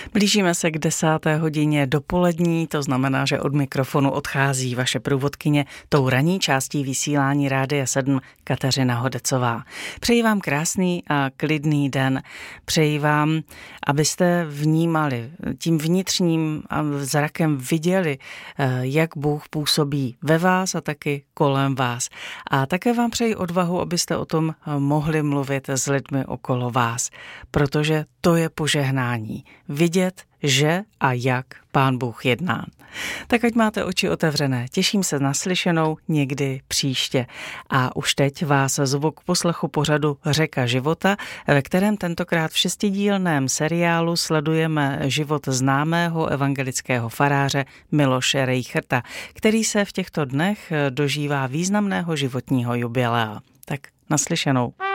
Blížíme se k 10. hodině dopolední, to znamená, že od mikrofonu odchází vaše průvodkyně tou ranní částí vysílání Rádia 7 Kateřina Hodecová. Přeji vám krásný a klidný den. Přeji vám, abyste vnímali, tím vnitřním zrakem viděli, jak Bůh působí ve vás a taky kolem vás. A také vám přeji odvahu, abyste o tom mohli mluvit s lidmi okolo vás, protože to je požehnání. Vidět, že a jak Pán Bůh jedná. Tak ať máte oči otevřené. Těším se na slyšenou někdy příště. A už teď vás zvu k poslechu pořadu Řeka života, ve kterém tentokrát v 6dílném seriálu sledujeme život známého evangelického faráře Miloše Rejchrta, který se v těchto dnech dožívá významného životního jubilea. Tak naslyšenou.